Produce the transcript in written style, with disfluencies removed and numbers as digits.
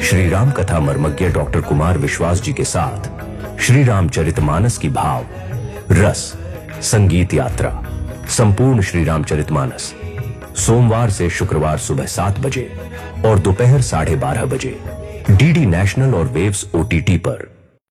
श्री राम कथा मर्मज्ञ डॉक्टर कुमार विश्वास जी के साथ श्री रामचरितमानस की भाव रस संगीत यात्रा संपूर्ण श्री रामचरितमानस सोमवार से शुक्रवार सुबह 7 बजे और दोपहर 12:30 बजे डीडी नेशनल और वेव्स ओटीटी पर।